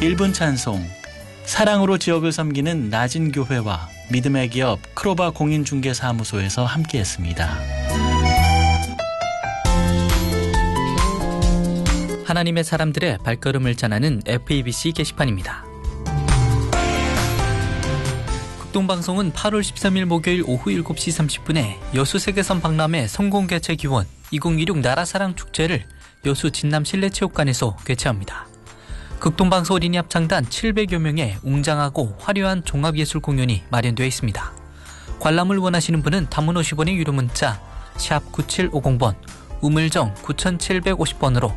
1분 찬송, 사랑으로 지역을 섬기는 낮은 교회와 믿음의 기업 크로바 공인중개사무소에서 함께했습니다. 하나님의 사람들의 발걸음을 전하는 FEBC 게시판입니다. 극동방송은 8월 13일 목요일 오후 7시 30분에 여수 세계선 박람회 성공개최 기원 2016 나라사랑 축제를 여수 진남 실내체육관에서 개최합니다. 극동방송 어린이 합창단 700여 명의 웅장하고 화려한 종합예술 공연이 마련되어 있습니다. 관람을 원하시는 분은 단문 50원의 유료 문자 샵 9750번, 우물정 9750번으로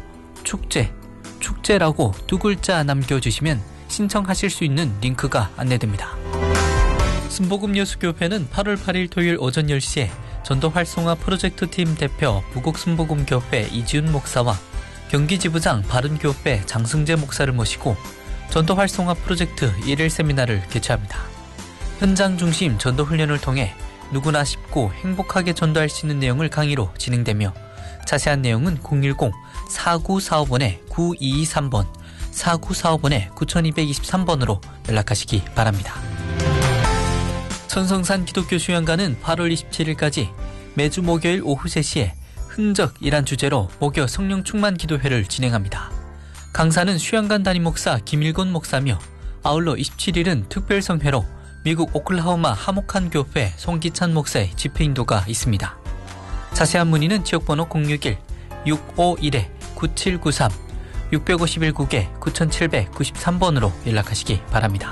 축제라고 두 글자 남겨주시면 신청하실 수 있는 링크가 안내됩니다. 순복음여수교회는 8월 8일 토요일 오전 10시에 전도활성화 프로젝트팀 대표 부곡순복음교회 이지훈 목사와 경기지부장 바른교회 장승재 목사를 모시고 전도활성화 프로젝트 1일 세미나를 개최합니다. 현장 중심 전도훈련을 통해 누구나 쉽고 행복하게 전도할 수 있는 내용을 강의로 진행되며 자세한 내용은 010-4945-9223번, 4945-9223번으로 연락하시기 바랍니다. 천성산 기독교 수양관은 8월 27일까지 매주 목요일 오후 3시에 흔적이란 주제로 목요 성령 충만 기도회를 진행합니다. 강사는 수양관 담임 목사 김일곤 목사며 아울러 27일은 특별성회로 미국 오클라호마 하목한 교회 송기찬 목사의 집회 인도가 있습니다. 자세한 문의는 지역번호 061-651-9793, 651국에 9793번으로 연락하시기 바랍니다.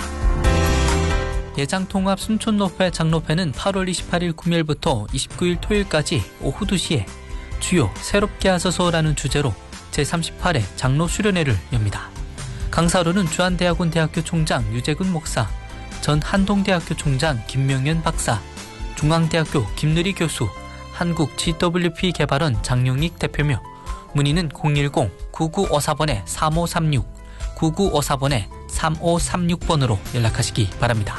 예장통합 순천노회 장로회는 8월 28일 금요일부터 29일 토요일까지 오후 2시에 주요 새롭게 하소서라는 주제로 제38회 장로 수련회를 엽니다. 강사로는 주한대학원 대학교 총장 유재근 목사, 전 한동대학교 총장 김명현 박사, 중앙대학교 김느리 교수, 한국 GWP 개발원 장용익 대표며 문의는 010-9954번에-3536, 9954번에-3536번으로 연락하시기 바랍니다.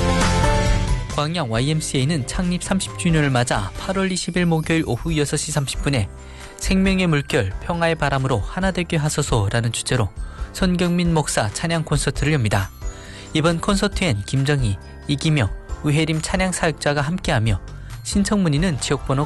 광양 YMCA는 창립 30주년을 맞아 8월 20일 목요일 오후 6시 30분에 생명의 물결 평화의 바람으로 하나되게 하소서라는 주제로 손경민 목사 찬양 콘서트를 엽니다. 이번 콘서트엔 김정희, 이기며, 우혜림 찬양 사역자가 함께하며 신청 문의는 지역번호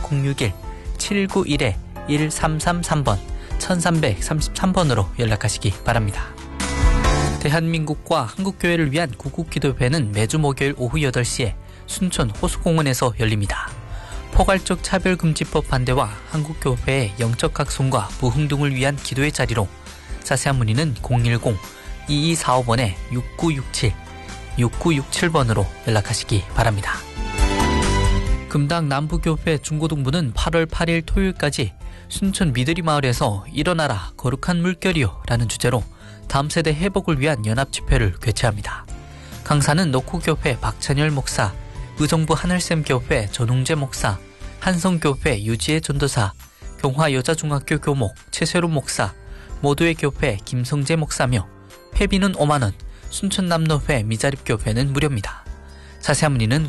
061-791-1333번, 1333번으로 연락하시기 바랍니다. 대한민국과 한국교회를 위한 구국기도회는 매주 목요일 오후 8시에 순천 호수공원에서 열립니다. 포괄적 차별금지법 반대와 한국교회의 영적 각성과 부흥 등을 위한 기도의 자리로 자세한 문의는 010-2245번에-6967, 6967번으로 연락하시기 바랍니다. 금당 남부교회 중고등부는 8월 8일 토요일까지 순천 미드리마을에서 일어나라 거룩한 물결이요 라는 주제로 다음 세대 회복을 위한 연합집회를 개최합니다. 강사는 노쿠교회 박찬열 목사, 의정부 하늘샘교회 전웅재 목사, 한성교회 유지혜 전도사, 경화여자중학교 교목 최세로 목사, 모두의 교회 김성재 목사며 회비는 5만원, 순천남로회 미자립교회는 무료입니다. 자세한 문의는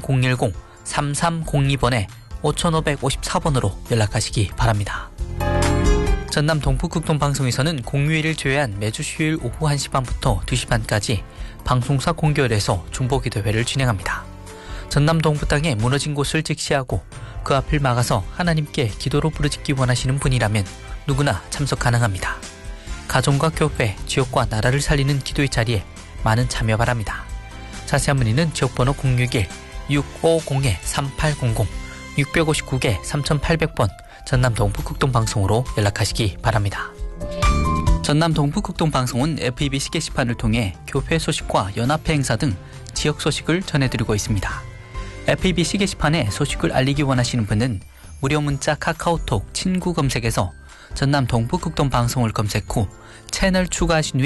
010-3302번에-5554번으로 연락하시기 바랍니다. 전남 동북극동방송에서는 공휴일을 제외한 매주 수요일 오후 1시 반부터 2시 반까지 방송사 공개열에서 중보기도회를 진행합니다. 전남 동부 땅에 무너진 곳을 직시하고 그 앞을 막아서 하나님께 기도로 부르짖기 원하시는 분이라면 누구나 참석 가능합니다. 가정과 교회, 지역과 나라를 살리는 기도의 자리에 많은 참여 바랍니다. 자세한 문의는 지역번호 061-650-3800, 659-3800번 전남 동북극동방송으로 연락하시기 바랍니다. 전남 동북극동방송은 FEBC 게시판을 통해 교회 소식과 연합회 행사 등 지역 소식을 전해드리고 있습니다. FEBC 게시판에 소식을 알리기 원하시는 분은 무료 문자 카카오톡 친구 검색에서 전남 동북극동방송을 검색 후 채널 추가하신 후에